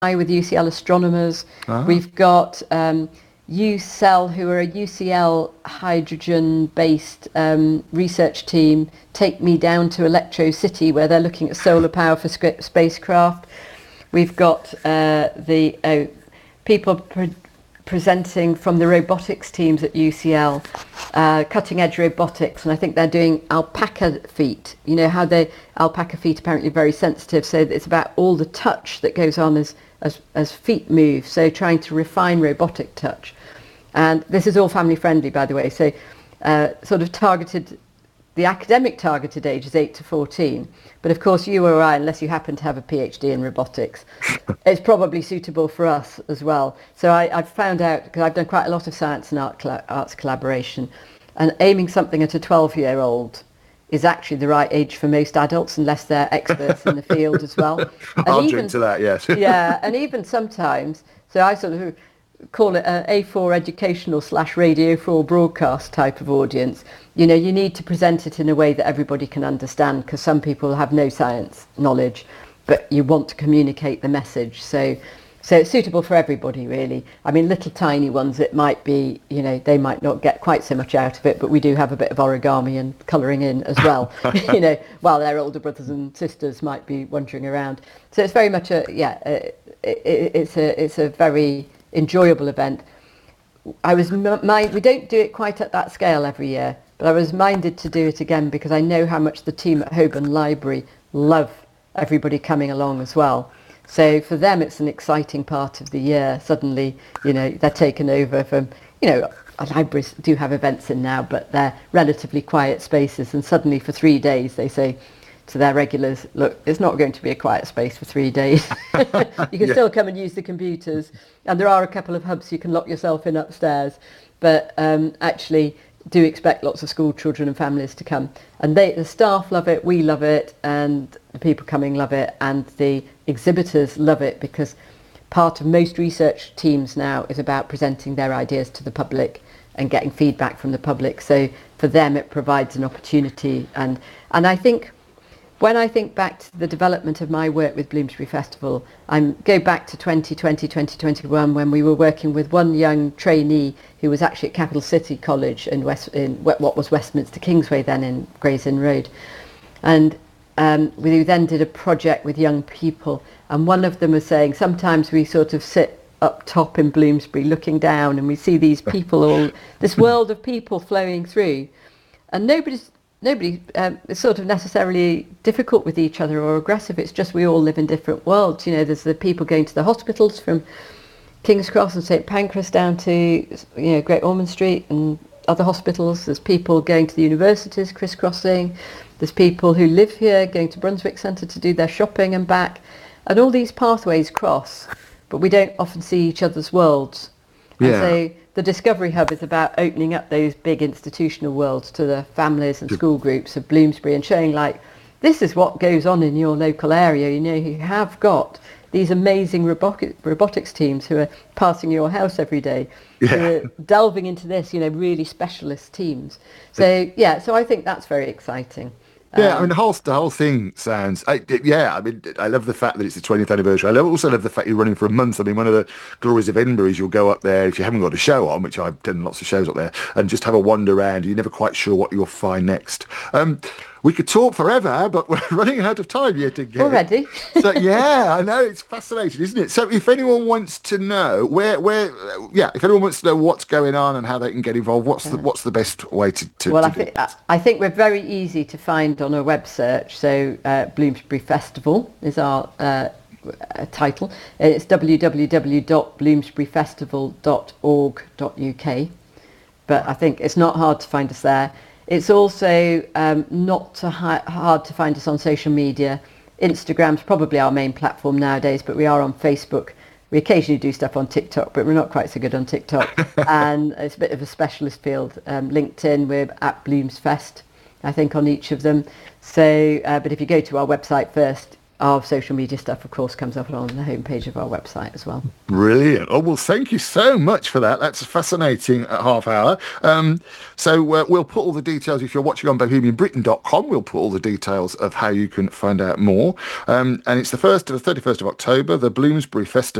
with UCL astronomers. Ah, We've got UCell, who are a UCL hydrogen-based research team, take me down to Electro City, where they're looking at solar power for spacecraft. We've got the people presenting from the robotics teams at UCL, cutting edge robotics, and I think they're doing alpaca feet. You know how the alpaca feet apparently are very sensitive, so it's about all the touch that goes on as feet move, so trying to refine robotic touch. And this is all family friendly, by the way, so sort of targeted, the academic targeted age is 8 to 14. But of course, you or I, unless you happen to have a PhD in robotics, it's probably suitable for us as well. So I've found out, because I've done quite a lot of science and arts collaboration, and aiming something at a 12-year-old is actually the right age for most adults, unless they're experts in the field as well. And I'll drink to that, yes. yeah, and even sometimes, so I sort of call it an A4 educational / Radio 4 broadcast type of audience. You know, you need to present it in a way that everybody can understand, because some people have no science knowledge, but you want to communicate the message. So it's suitable for everybody, really. I mean, little tiny ones, it might be, you know, they might not get quite so much out of it, but we do have a bit of origami and colouring in as well, you know, while their older brothers and sisters might be wandering around. So it's very much it's a very enjoyable event. We don't do it quite at that scale every year, but I was minded to do it again because I know how much the team at Holborn Library love everybody coming along as well. So for them, it's an exciting part of the year. Suddenly, you know, they're taken over from, you know, libraries do have events in now, but they're relatively quiet spaces. And suddenly for 3 days, they say to their regulars, look, it's not going to be a quiet space for 3 days. You can still come and use the computers. And there are a couple of hubs you can lock yourself in upstairs. But actually do expect lots of school children and families to come. And the staff love it, we love it, and the people coming love it, and the exhibitors love it, because part of most research teams now is about presenting their ideas to the public and getting feedback from the public. So for them, it provides an opportunity. And I think, when I think back to the development of my work with Bloomsbury Festival, go back to 2020, 2021, when we were working with one young trainee who was actually at Capital City College in what was Westminster Kingsway then, in Gray's Inn Road. And we then did a project with young people, and one of them was saying, sometimes we sort of sit up top in Bloomsbury looking down and we see these people, this world of people flowing through, and nobody is sort of necessarily difficult with each other or aggressive. It's just we all live in different worlds. You know, there's the people going to the hospitals from King's Cross and St Pancras down to, you know, Great Ormond Street and other hospitals. There's people going to the universities, crisscrossing. There's people who live here going to Brunswick Centre to do their shopping and back. And all these pathways cross, but we don't often see each other's worlds. And so the Discovery Hub is about opening up those big institutional worlds to the families and school groups of Bloomsbury, and showing, like, this is what goes on in your local area. You know, you have got these amazing robotics teams who are passing your house every day, who are delving into this, you know, really specialist teams. So, so I think that's very exciting. Yeah, I mean, the whole thing sounds, I mean, I love the fact that it's the 20th anniversary. I also love the fact you're running for a month. I mean, one of the glories of Edinburgh is you'll go up there, if you haven't got a show on, which I've done lots of shows up there, and just have a wander around. You're never quite sure what you'll find next. We could talk forever, but we're running out of time yet again. Already? So, yeah, I know, it's fascinating, isn't it? So if anyone wants to know if anyone wants to know what's going on and how they can get involved, what's the best way to Well, do it? I think we're very easy to find on a web search. So Bloomsbury Festival is our title. It's www.bloomsburyfestival.org.uk. But I think it's not hard to find us there. It's also not hard to find us on social media. Instagram's probably our main platform nowadays, but we are on Facebook. We occasionally do stuff on TikTok, but we're not quite so good on TikTok. And it's a bit of a specialist field. LinkedIn, we're at Bloomsfest, I think, on each of them. So, but if you go to our website first, our social media stuff, of course, comes up on the homepage of our website as well. Brilliant. Oh, well, thank you so much for that. That's a fascinating half hour. So we'll put all the details, if you're watching on bohemianbritain.com, we'll put all the details of how you can find out more. And it's the 1st to the 31st of October, the Bloomsbury Festival